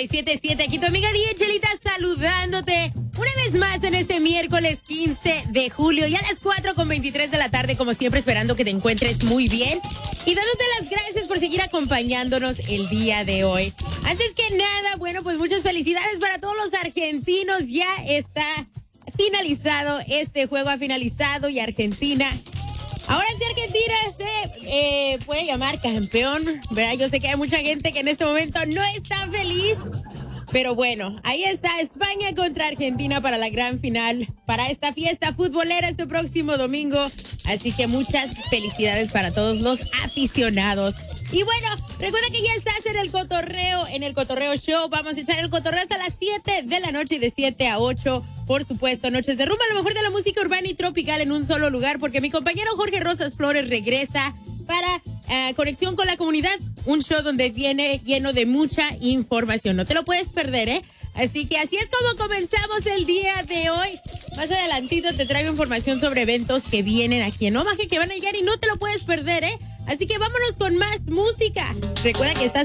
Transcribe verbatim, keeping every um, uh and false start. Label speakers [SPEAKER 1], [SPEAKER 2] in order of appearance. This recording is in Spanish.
[SPEAKER 1] y siete punto siete. Aquí tu amiga Día Chelita saludándote una vez más en este miércoles quince de julio y a las cuatro con veintitrés de la tarde, como siempre, esperando que te encuentres muy bien y dándote las gracias por seguir acompañándonos el día de hoy. Antes que nada, bueno, pues muchas felicidades para todos los argentinos. Ya está finalizado este juego, ha finalizado y Argentina... Ahora sí, Argentina se eh, puede llamar campeón, ¿verdad? Yo sé que hay mucha gente que en este momento no está feliz, pero bueno, ahí está España contra Argentina para la gran final, para esta fiesta futbolera este próximo domingo. Así que muchas felicidades para todos los aficionados. Y bueno, recuerda que ya estás en el cotorreo, en el Cotorreo Show. Vamos a echar el cotorreo hasta las siete de la noche y de siete a ocho, por supuesto, noches de rumba, lo mejor de la música urbana y tropical en un solo lugar, porque mi compañero Jorge Rosas Flores regresa para uh, Conexión con la Comunidad, un show donde viene lleno de mucha información. No te lo puedes perder, ¿eh? Así que así es como comenzamos el día de hoy. Más adelantito te traigo información sobre eventos que vienen aquí en Omaha, que van a llegar y no te lo puedes perder, ¿eh? Así que vámonos con más música. Recuerda que estás